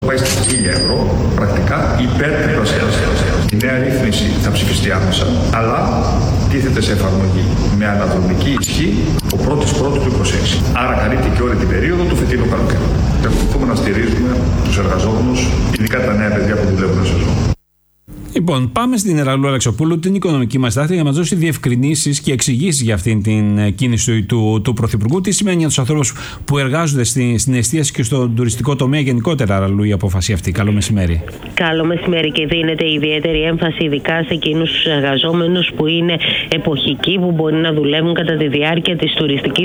Πάει στα 1.000 ευρώ, πρακτικά υπερτριπλασιάζεται. Η νέα ρύθμιση θα ψηφιστεί άμεσα, αλλά τίθεται σε εφαρμογή με αναδρομική ισχύ ο 1ης του 2026. Άρα καλύπτει και όλη την περίοδο του φετινού καλοκαιριού. Εξακολουθούμε να στηρίζουμε τους εργαζόμενους, ειδικά τα νέα παιδιά που δουλεύουν σε ζώο. Λοιπόν, πάμε στην Εραλού Αλεξοπούλου, την οικονομική μας στάθμη, για να μας δώσει διευκρινήσεις και εξηγήσεις για αυτήν την κίνηση του Πρωθυπουργού. Τι σημαίνει για τους ανθρώπους που εργάζονται στην εστίαση και στον τουριστικό τομέα γενικότερα, Εραλού, η απόφαση αυτή. Καλό μεσημέρι. Καλό μεσημέρι, και δίνεται ιδιαίτερη έμφαση ειδικά σε εκείνους τους εργαζόμενους που είναι εποχικοί, που μπορεί να δουλεύουν κατά τη διάρκεια της τουριστικής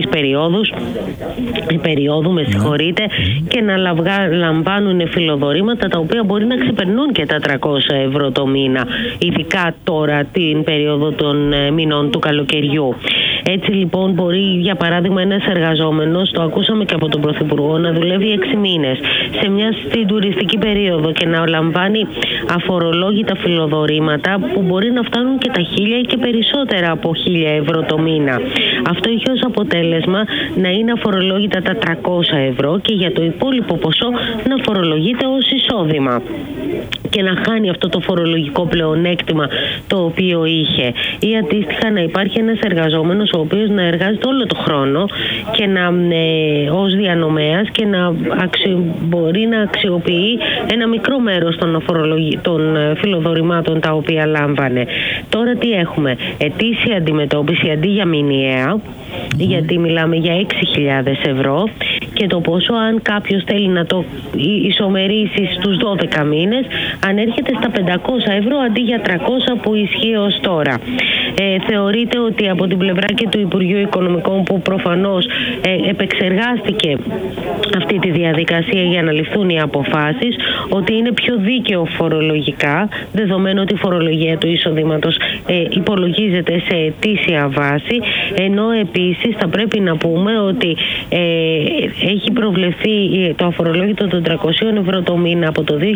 περίοδου, και να λαμβάνουν φιλοδορήματα τα οποία μπορεί να ξεπερνούν και τα 300 ευρώ το μήνα, ειδικά τώρα την περίοδο των μηνών του καλοκαιριού. Έτσι λοιπόν μπορεί, για παράδειγμα, ένας εργαζόμενος, το ακούσαμε και από τον Πρωθυπουργό, να δουλεύει 6 μήνες στην τουριστική περίοδο και να λαμβάνει αφορολόγητα φιλοδορήματα που μπορεί να φτάνουν και τα 1.000 ή και περισσότερα από 1.000 ευρώ το μήνα. Αυτό έχει ως αποτέλεσμα να είναι αφορολόγητα τα 300 ευρώ και για το υπόλοιπο ποσό να φορολογείται ως εισόδημα και να χάνει αυτό το φορολογικό πλεονέκτημα το οποίο είχε. Ή αντίστοιχα να υπάρχει ένας εργαζόμενος ο οποίος να εργάζεται όλο το χρόνο και ως διανομέας και να μπορεί να αξιοποιεί ένα μικρό μέρος των φιλοδορημάτων τα οποία λάμβανε. Τώρα τι έχουμε? Ετήσια αντιμετώπιση αντί για μηνιαία, γιατί μιλάμε για 6.000 ευρώ, και το πόσο, αν κάποιος θέλει να το ισομερίσει στους 12 μήνες, ανέρχεται στα 500 ευρώ αντί για 300 που ισχύει ως τώρα. Θεωρείται ότι από την πλευρά και του Υπουργείου Οικονομικών, που προφανώς επεξεργάστηκε αυτή τη διαδικασία για να ληφθούν οι αποφάσεις, ότι είναι πιο δίκαιο φορολογικά, δεδομένου ότι η φορολογία του εισοδήματος υπολογίζεται σε ετήσια βάση, ενώ επίσης θα πρέπει να πούμε ότι έχει προβλεφθεί το αφορολόγητο των 300 ευρώ το μήνα από το 2024,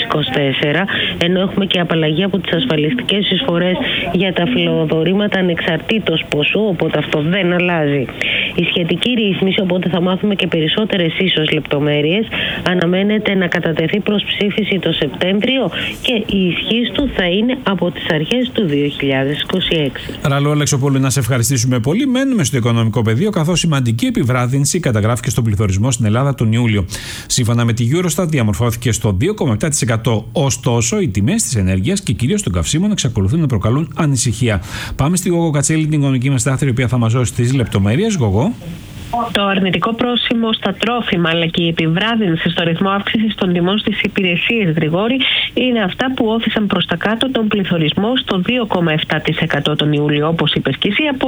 ενώ έχουμε και απαλλαγή από τις ασφαλιστικές εισφορές για τα φιλοδορήματα ανεξαρτήτως ποσού, οπότε αυτό δεν αλλάζει η σχετική ρύθμιση, οπότε θα μάθουμε και περισσότερες ίσως λεπτομέρειες. Αναμένεται να κατατεθεί προς ψήφιση το Σεπτέμβριο και η ισχύς του θα είναι από τις αρχές του 2026. Ραλού Αλεξοπούλου, να σε ευχαριστήσουμε πολύ. Μένουμε στο οικονομικό πεδίο, καθώς σημαντική επιβράδυνση καταγράφηκε στον πληθωρισμό στην Ελλάδα τον Ιούλιο. Σύμφωνα με τη Eurostat, διαμορφώθηκε στο 2,7%. Ωστόσο, οι τιμές της ενέργειας και κυρίως των καυσίμων εξακολουθούν να προκαλούν ανησυχία. Πάμε στη Γογό Κατσέλη, την οικονομική μας στάθμη, η οποία θα μας δώσει τις λεπτομέρειες. Γογό. Το αρνητικό πρόσημο στα τρόφιμα, αλλά και η επιβράδυνση στο ρυθμό αύξησης των τιμών στις υπηρεσίες, Γρηγόρη, είναι αυτά που όθησαν προς τα κάτω τον πληθωρισμό στο 2,7% τον Ιούλιο, όπως είπες και εσύ, από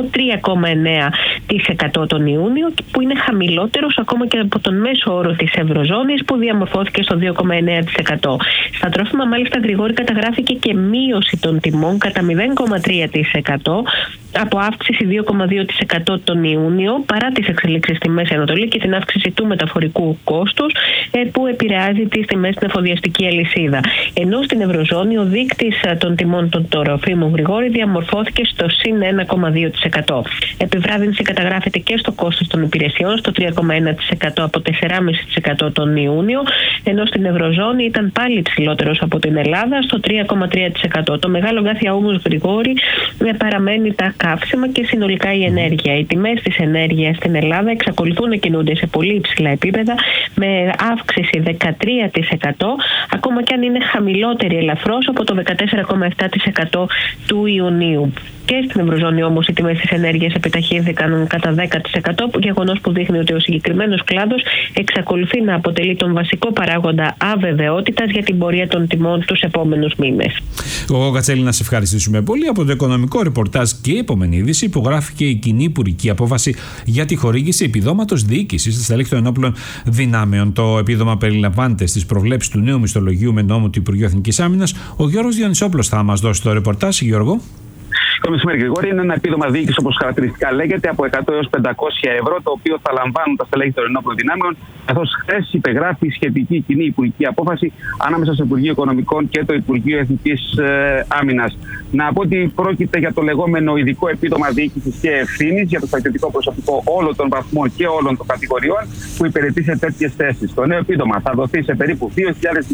3,9% τον Ιούνιο, που είναι χαμηλότερος ακόμα και από τον μέσο όρο της Ευρωζώνης, που διαμορφώθηκε στο 2,9%. Στα τρόφιμα, μάλιστα, Γρηγόρη, καταγράφηκε και μείωση των τιμών κατά 0,3%, από αύξηση 2,2% τον Ιούνιο, παρά τις εξελίξεις στη Μέση Ανατολή και την αύξηση του μεταφορικού κόστους, που επηρεάζει τις τιμές στην εφοδιαστική αλυσίδα. Ενώ στην Ευρωζώνη ο δείκτης των τιμών των τροφίμων, Γρηγόρη, διαμορφώθηκε στο συν 1,2%. Επιβράδυνση καταγράφεται και στο κόστος των υπηρεσιών, στο 3,1% από 4,5% τον Ιούνιο, ενώ στην Ευρωζώνη ήταν πάλι ψηλότερος από την Ελλάδα, στο 3,3%. Το μεγάλο γκάθια όμως, Γρηγόρη, παραμένει τα καύσιμα και συνολικά η ενέργεια. Οι τιμές της ενέργειας στην Ελλάδα εξακολουθούν να κινούνται σε πολύ υψηλά επίπεδα, με αύξηση 13%, ακόμα και αν είναι χαμηλότερη ελαφρώς από το 14,7% του Ιουνίου. Και στην Ευρωζώνη όμως οι τιμές της ενέργειας επιταχύνθηκαν κατά 10%, γεγονός που δείχνει ότι ο συγκεκριμένος κλάδος εξακολουθεί να αποτελεί τον βασικό παράγοντα αβεβαιότητας για την πορεία των τιμών τους επόμενους μήνες. Εγώ, Κατσέλη, να σε ευχαριστήσουμε πολύ. Από το οικονομικό ρεπορτάζ και η επόμενη είδηση, υπογράφηκε η κοινή υπουργική απόφαση για τη χορήγηση επιδόματος διοίκησης στα στελέχη των ενόπλων δυνάμεων. Το επίδομα περιλαμβάνεται στις προβλέψεις του νέου μισθολογίου με νόμο του Υπουργείου Εθνικής Άμυνας. Ο Γιώργος Διονυσόπουλος θα μας δώσει το ρεπορτάζ. Γιώργο. Το μεσημέρι, Γρηγόρη, είναι ένα επίδομα διοίκησης, όπως χαρακτηριστικά λέγεται, από 100 έως 500 ευρώ, το οποίο θα λαμβάνουν τα στελέχη των ενόπλων δυνάμεων, καθώς χθες υπεγράφει σχετική κοινή υπουργική απόφαση ανάμεσα στο Υπουργείο Οικονομικών και το Υπουργείο Εθνικής Άμυνας. Να πω ότι πρόκειται για το λεγόμενο ειδικό επίδομα διοίκησης και ευθύνης για το στρατιωτικό προσωπικό όλων των βαθμών και όλων των κατηγοριών που υπηρετεί σε τέτοιες θέσεις. Το νέο επίδομα θα δοθεί σε περίπου 2.000